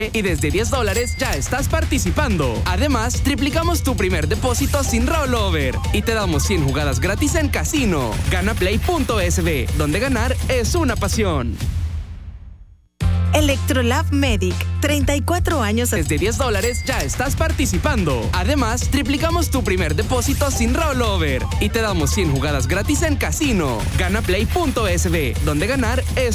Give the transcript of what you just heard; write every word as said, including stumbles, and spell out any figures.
Y desde diez dólares ya estás participando. Además, triplicamos tu primer depósito sin rollover y te damos cien jugadas gratis en casino. Ganaplay punto es be, donde ganar es una pasión. Electrolab Medic, treinta y cuatro años. Desde diez dólares ya estás participando. Además, triplicamos tu primer depósito sin rollover y te damos cien jugadas gratis en casino. Ganaplay punto es be, donde ganar es